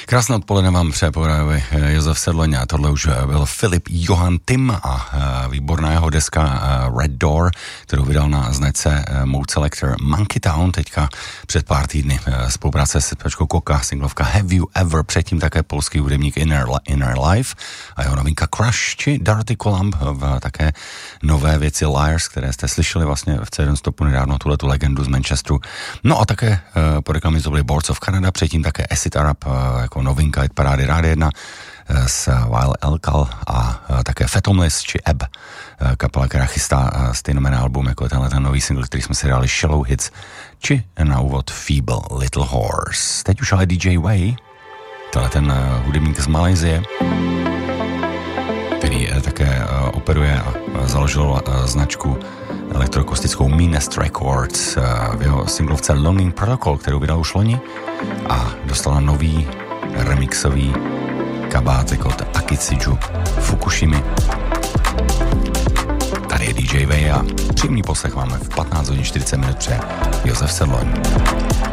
Krásné odpoledne vám přeje povrávě Josef Sedloň a tohle už byl Filip Johan Tim a výborná jeho deska Red Door, kterou vydal na značce Mode Selector Monkey Town teďka před pár týdny. Spolupráce s zpěvačkou Koka, singlovka Have You Ever, předtím také polský hudebník Inner Life a jeho novinka Crush či Dorothy Columb v také nové věci Liars, které jste slyšeli vlastně v C1 stopu nedávno, tuhletu legendu z Manchesteru. No a také po reklamě to byly Boards of Canada, předtím také Acid Arab jako novinka od parády Rády 1 s Weil Elkal a také Fatomless či Ebb, kapela, která chystá stejnomenný album jako tenhle ten nový single, který jsme si dali Shallow Hits, či na úvod Feeble Little Horse. Teď už ale DJ Way, tenhle ten hudebník z Malajsie, který také operuje a založil značku elektroakustickou Meanest Records v jeho singlovce Longing Protocol, kterou vydal už loni a dostala nový remixový kabátek od Akitsiju Fukushimy. Tady je DJ Way a příjemný poslech máme v 15 hodin 40 minut pře Josef Sedloň.